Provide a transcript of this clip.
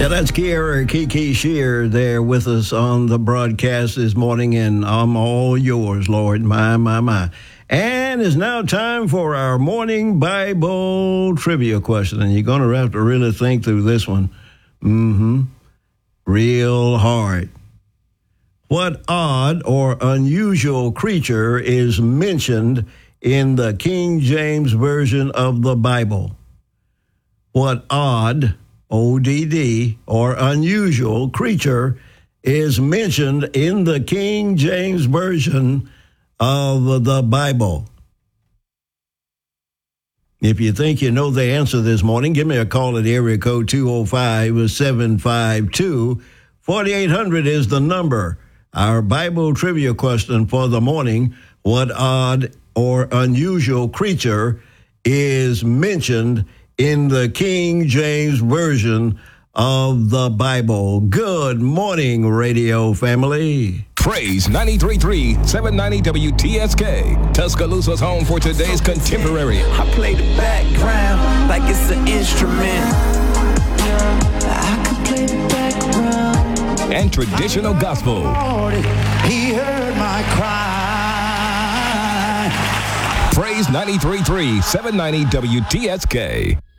Yeah, that's Kiara Kiki Shear there with us on the broadcast this morning, and I'm all yours, Lord. My. And it's now time for our morning Bible trivia question, and you're going to have to really think through this one. Real hard. What odd or unusual creature is mentioned in the King James Version of the Bible? What odd, ODD, or unusual creature is mentioned in the King James Version of the Bible? If you think you know the answer this morning, give me a call at area code 205-752-4800 is the number. Our Bible trivia question for the morning: what odd or unusual creature is mentioned in the King James Version of the Bible? Good morning, radio family. Praise 93.3, 790 WTSK. Tuscaloosa's home for today's contemporary. I play the background like it's an instrument. I could play the background. And traditional gospel. Lord, he heard my cry. Praise 93.3, 790 WTSK.